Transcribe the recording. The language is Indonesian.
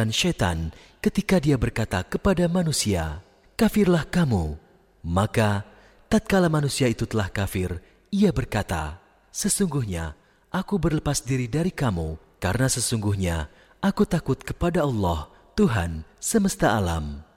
perkataan syaitan ketika dia berkata kepada manusia, "Kafirlah kamu." Maka tatkala manusia itu telah kafir, ia berkata, "Sesungguhnya aku berlepas diri dari kamu, karena sesungguhnya aku takut kepada Allah, Tuhan semesta alam."